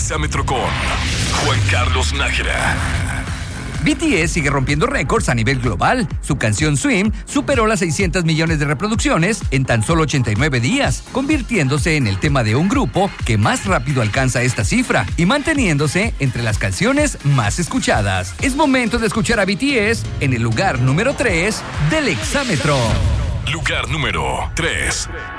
Exámetro con Juan Carlos Nájera. BTS sigue rompiendo récords a nivel global. Su canción Swim superó las 600 millones de reproducciones en tan solo 89 días, convirtiéndose en el tema de un grupo que más rápido alcanza esta cifra y manteniéndose entre las canciones más escuchadas. Es momento de escuchar a BTS en el lugar número 3 del Exámetro. Lugar número 3.